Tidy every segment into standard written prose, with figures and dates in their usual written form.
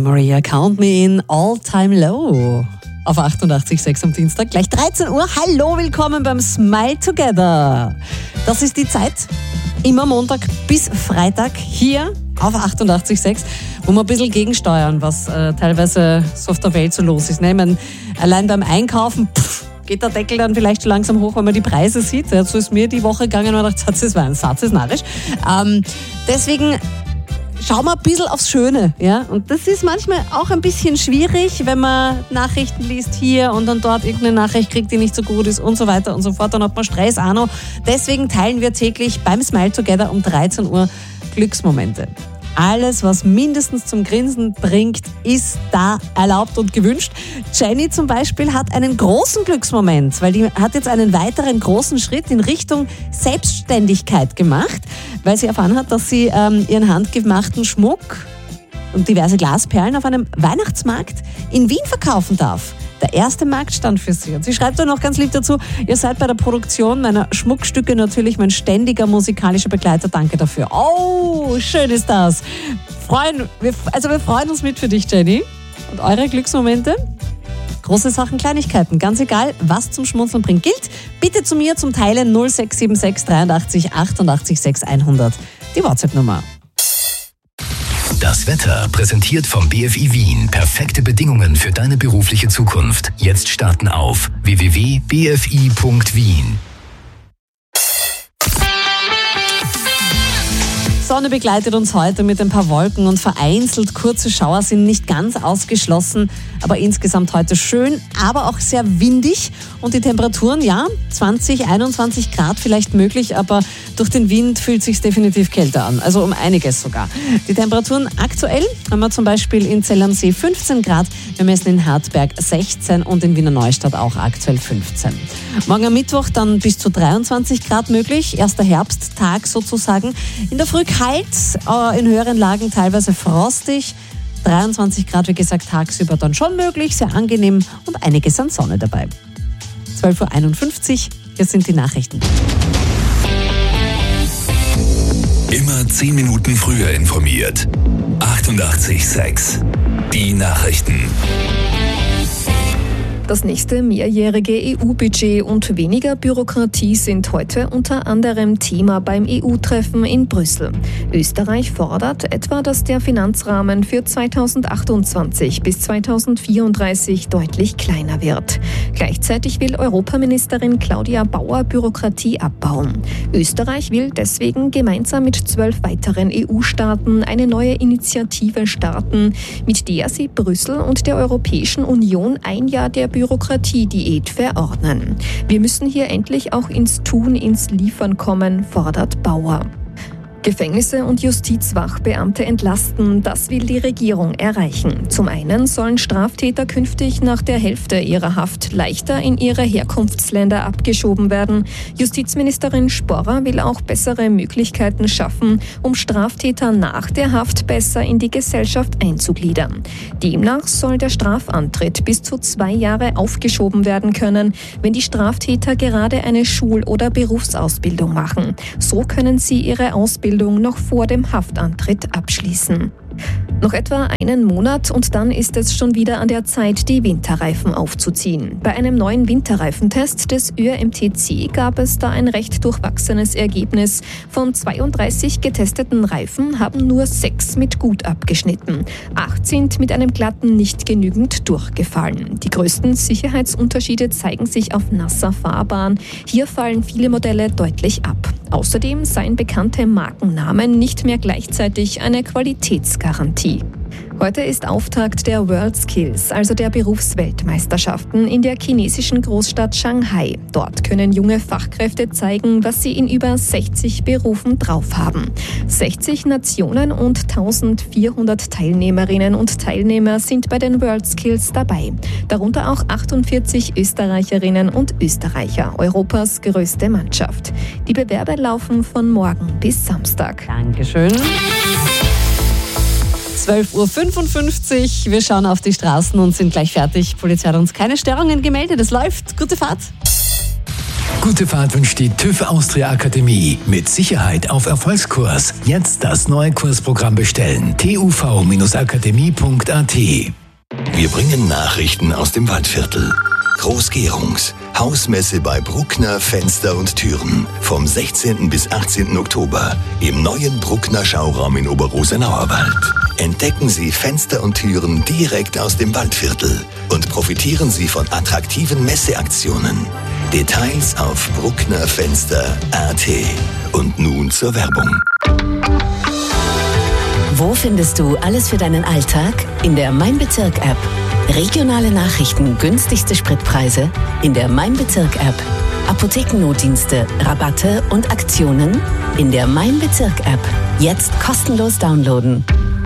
Maria, Count Me In, All Time Low. Auf 88.6 am Dienstag, gleich 13 Uhr. Hallo, willkommen beim Smile Together. Das ist die Zeit, immer Montag bis Freitag hier auf 88.6, wo wir ein bisschen gegensteuern, was teilweise so auf der Welt so los ist. Ich meine, allein beim Einkaufen geht der Deckel dann vielleicht schon langsam hoch, wenn man die Preise sieht. Ja, so ist mir die Woche gegangen und ich dachte, das war ein Satz, ist narrisch. Deswegen schauen wir ein bisschen aufs Schöne. Ja? Und das ist manchmal auch ein bisschen schwierig, wenn man Nachrichten liest hier und dann dort irgendeine Nachricht kriegt, die nicht so gut ist und so weiter und so fort. Dann hat man Stress auch noch. Deswegen teilen wir täglich beim Smile Together um 13 Uhr Glücksmomente. Alles, was mindestens zum Grinsen bringt, ist da erlaubt und gewünscht. Jenny zum Beispiel hat einen großen Glücksmoment, weil die hat jetzt einen weiteren großen Schritt in Richtung Selbstständigkeit gemacht, weil sie erfahren hat, dass sie ihren handgemachten Schmuck und diverse Glasperlen auf einem Weihnachtsmarkt in Wien verkaufen darf. Der erste Marktstand für sie. Und sie schreibt dann noch ganz lieb dazu, ihr seid bei der Produktion meiner Schmuckstücke natürlich mein ständiger musikalischer Begleiter. Danke dafür. Oh, schön ist das. Wir freuen uns mit für dich, Jenny. Und eure Glücksmomente? Große Sachen, Kleinigkeiten. Ganz egal, was zum Schmunzeln bringt. Gilt bitte zu mir zum Teilen 0676 83 88 6100. Die WhatsApp-Nummer. Das Wetter präsentiert vom BFI Wien. Perfekte Bedingungen für deine berufliche Zukunft. Jetzt starten auf www.bfi.wien. Sonne begleitet uns heute mit ein paar Wolken und vereinzelt kurze Schauer sind nicht ganz ausgeschlossen, aber insgesamt heute schön, aber auch sehr windig und die Temperaturen, ja, 20, 21 Grad vielleicht möglich, aber durch den Wind fühlt es sich definitiv kälter an, also um einiges sogar. Die Temperaturen aktuell haben wir zum Beispiel in Zell am See 15 Grad, wir messen in Hartberg 16 und in Wiener Neustadt auch aktuell 15. Morgen am Mittwoch dann bis zu 23 Grad möglich, erster Herbsttag sozusagen. In der Früh kalt, in höheren Lagen teilweise frostig. 23 Grad, wie gesagt, tagsüber dann schon möglich, sehr angenehm und einiges an Sonne dabei. 12.51 Uhr, hier sind die Nachrichten. Immer 10 Minuten früher informiert. 88.6 Die Nachrichten. Das nächste mehrjährige EU-Budget und weniger Bürokratie sind heute unter anderem Thema beim EU-Treffen in Brüssel. Österreich fordert etwa, dass der Finanzrahmen für 2028 bis 2034 deutlich kleiner wird. Gleichzeitig will Europaministerin Claudia Bauer Bürokratie abbauen. Österreich will deswegen gemeinsam mit 12 weiteren EU-Staaten eine neue Initiative starten, mit der sie Brüssel und der Europäischen Union ein Jahr der Bürokratiediät verordnen. Wir müssen hier endlich auch ins Tun, ins Liefern kommen, fordert Bauer. Gefängnisse und Justizwachbeamte entlasten, das will die Regierung erreichen. Zum einen sollen Straftäter künftig nach der Hälfte ihrer Haft leichter in ihre Herkunftsländer abgeschoben werden. Justizministerin Sporrer will auch bessere Möglichkeiten schaffen, um Straftäter nach der Haft besser in die Gesellschaft einzugliedern. Demnach soll der Strafantritt bis zu 2 Jahre aufgeschoben werden können, wenn die Straftäter gerade eine Schul- oder Berufsausbildung machen. So können sie ihre Ausbildung noch vor dem Haftantritt abschließen. Noch etwa einen Monat und dann ist es schon wieder an der Zeit, die Winterreifen aufzuziehen. Bei einem neuen Winterreifentest des ÖMTC gab es da ein recht durchwachsenes Ergebnis. Von 32 getesteten Reifen haben nur 6 mit gut abgeschnitten. 8 sind mit einem glatten nicht genügend durchgefallen. Die größten Sicherheitsunterschiede zeigen sich auf nasser Fahrbahn. Hier fallen viele Modelle deutlich ab. Außerdem seien bekannte Markennamen nicht mehr gleichzeitig eine Qualitätsgarantie. Heute ist Auftakt der WorldSkills, also der Berufsweltmeisterschaften in der chinesischen Großstadt Shanghai. Dort können junge Fachkräfte zeigen, was sie in über 60 Berufen drauf haben. 60 Nationen und 1400 Teilnehmerinnen und Teilnehmer sind bei den WorldSkills dabei. Darunter auch 48 Österreicherinnen und Österreicher, Europas größte Mannschaft. Die Bewerbe laufen von morgen bis Samstag. Dankeschön. 12.55 Uhr. Wir schauen auf die Straßen und sind gleich fertig. Die Polizei hat uns keine Störungen gemeldet. Es läuft. Gute Fahrt. Gute Fahrt wünscht die TÜV Austria Akademie. Mit Sicherheit auf Erfolgskurs. Jetzt das neue Kursprogramm bestellen. tuv-akademie.at. Wir bringen Nachrichten aus dem Waldviertel. Groß-Gerungs. Hausmesse bei Bruckner Fenster und Türen. Vom 16. bis 18. Oktober im neuen Bruckner Schauraum in Oberrosenauerwald. Entdecken Sie Fenster und Türen direkt aus dem Waldviertel und profitieren Sie von attraktiven Messeaktionen. Details auf brucknerfenster.at. Und nun zur Werbung. Wo findest du alles für deinen Alltag? In der Mein Bezirk-App. Regionale Nachrichten, günstigste Spritpreise in der Mein Bezirk-App. Apothekennotdienste, Rabatte und Aktionen in der Mein Bezirk-App. Jetzt kostenlos downloaden.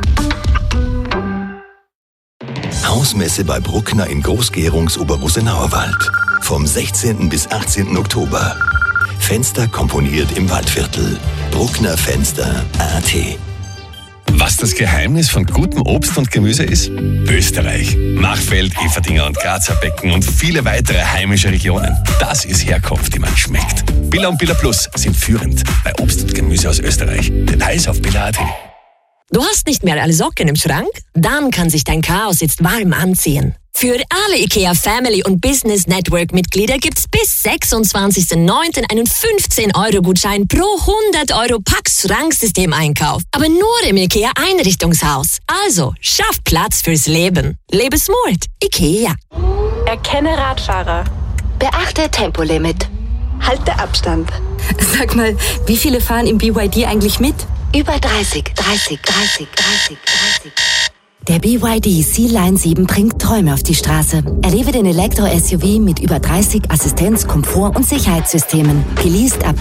Hausmesse bei Bruckner in Groß-Gerungs Oberrosenauerwald. Vom 16. bis 18. Oktober. Fenster komponiert im Waldviertel. Brucknerfenster.at. Was das Geheimnis von gutem Obst und Gemüse ist? Österreich. Machfeld, Everdinger und Grazer Becken und viele weitere heimische Regionen. Das ist Herkunft, die man schmeckt. Billa und Billa Plus sind führend bei Obst und Gemüse aus Österreich. Details auf billa.at. Du hast nicht mehr alle Socken im Schrank? Dann kann sich dein Chaos jetzt warm anziehen. Für alle IKEA Family und Business Network Mitglieder gibt's bis 26.09. einen 15-Euro-Gutschein pro 100 Euro Pax-Schranksystem-Einkauf. Aber nur im IKEA Einrichtungshaus. Also, schaff Platz fürs Leben. Lebe smart. IKEA. Erkenne Radfahrer. Beachte Tempolimit. Halte Abstand. Sag mal, wie viele fahren im BYD eigentlich mit? Über 30. Der BYD Sea-Line 7 bringt Träume auf die Straße. Erlebe den Elektro-SUV mit über 30 Assistenz-, Komfort- und Sicherheitssystemen. Geleast ab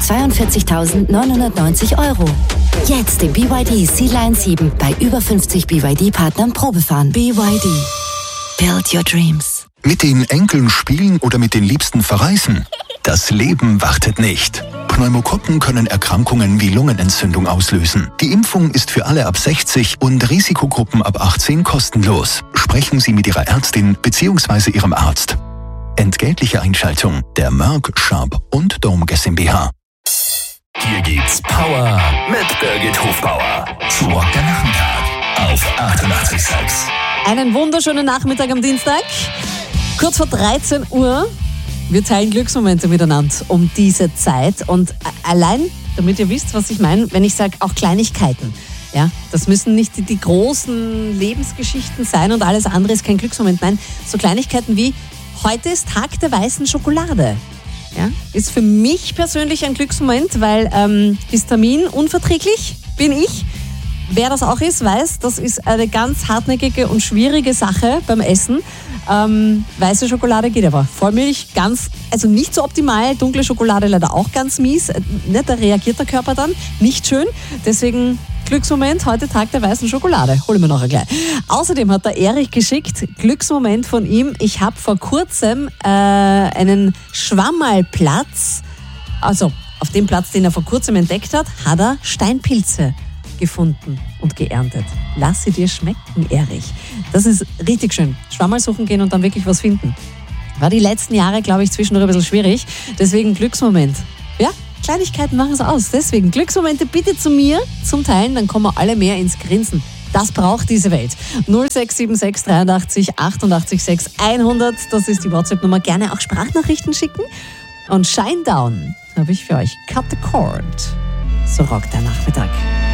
42.990 Euro. Jetzt den BYD Sea-Line 7 bei über 50 BYD-Partnern Probefahren. BYD. Build your dreams. Mit den Enkeln spielen oder mit den Liebsten verreisen? Das Leben wartet nicht. Pneumokokken können Erkrankungen wie Lungenentzündung auslösen. Die Impfung ist für alle ab 60 und Risikogruppen ab 18 kostenlos. Sprechen Sie mit Ihrer Ärztin bzw. Ihrem Arzt. Entgeltliche Einschaltung der Merck, Sharp und Dome GmbH. Hier gibt's Power mit Birgit Hofbauer. Schwab der Nachmittag auf 88.6. Einen wunderschönen Nachmittag am Dienstag. Kurz vor 13 Uhr. Wir teilen Glücksmomente miteinander um diese Zeit. Und allein, damit ihr wisst, was ich meine, wenn ich sage, auch Kleinigkeiten. Ja, das müssen nicht die großen Lebensgeschichten sein und alles andere ist kein Glücksmoment. Nein, so Kleinigkeiten wie, heute ist Tag der weißen Schokolade. Ja, ist für mich persönlich ein Glücksmoment, weil histaminunverträglich bin ich. Wer das auch ist, weiß, das ist eine ganz hartnäckige und schwierige Sache beim Essen. Weiße Schokolade geht aber. Vollmilch also nicht so optimal. Dunkle Schokolade leider auch ganz mies. Da reagiert der Körper dann. Nicht schön. Deswegen Glücksmoment, heute Tag der weißen Schokolade. Holen wir nachher gleich. Außerdem hat der Erich geschickt, Glücksmoment von ihm. Ich habe vor kurzem einen Schwammerlplatz, also auf dem Platz, den er vor kurzem entdeckt hat, hat er Steinpilze gefunden und geerntet. Lass sie dir schmecken, Erich. Das ist richtig schön. Schwammerl suchen gehen und dann wirklich was finden. War die letzten Jahre, glaube ich, zwischendurch ein bisschen schwierig. Deswegen Glücksmoment. Ja, Kleinigkeiten machen es aus. Deswegen Glücksmomente bitte zu mir zum Teilen, dann kommen wir alle mehr ins Grinsen. Das braucht diese Welt. 0676 83 88 6 100, das ist die WhatsApp-Nummer. Gerne auch Sprachnachrichten schicken. Und Shinedown habe ich für euch. Cut the Cord. So rockt der Nachmittag.